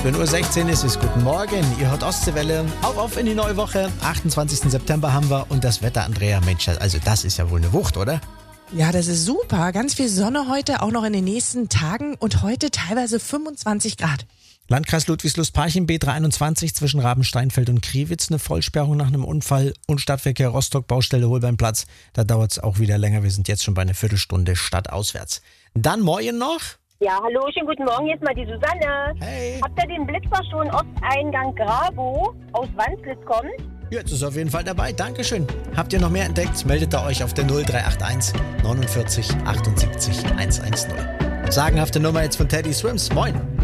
7:16 Uhr ist es. Guten Morgen. Ihr hört Ostseewelle. Auf in die neue Woche. 28. September haben wir. Und das Wetter, Andrea, Mensch, also das ist ja wohl eine Wucht, oder? Ja, das ist super. Ganz viel Sonne heute, auch noch in den nächsten Tagen. Und heute teilweise 25 Grad. Landkreis Ludwigslust-Parchim, B321 zwischen Rabensteinfeld und Kriwitz. Eine Vollsperrung nach einem Unfall. Und Stadtverkehr Rostock, Baustelle Holbeinplatz. Da dauert es auch wieder länger. Wir sind jetzt schon bei einer Viertelstunde stadtauswärts. Dann morgen noch. Ja, hallo, schönen guten Morgen, jetzt mal die Susanne. Hey. Habt ihr den Blitzer schon Osteingang Grabo aus Wandlitz kommt? Jetzt ist auf jeden Fall dabei. Dankeschön. Habt ihr noch mehr entdeckt? Meldet ihr euch auf der 0381 49 78 110. Sagenhafte Nummer jetzt von Teddy Swims. Moin.